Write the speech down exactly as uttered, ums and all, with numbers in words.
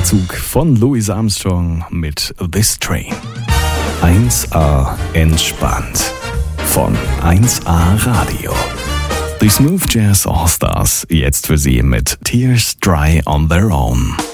Der Zug von Louis Armstrong mit This Train. eins A entspannt von eins A Radio. Die Smooth Jazz All Stars jetzt für Sie mit Tears Dry on Their Own.